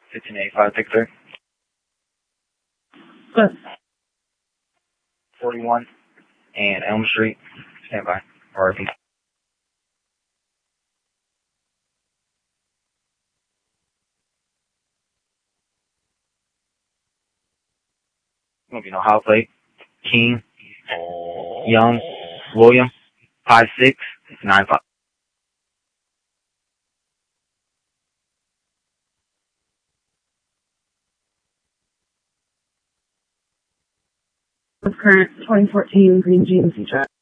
1585, take 3. Good. 41 and Elm Street. Stand by. RIP. Gonna be no house plate. King, Young, William, 5695. Current 2014 Green GMC truck.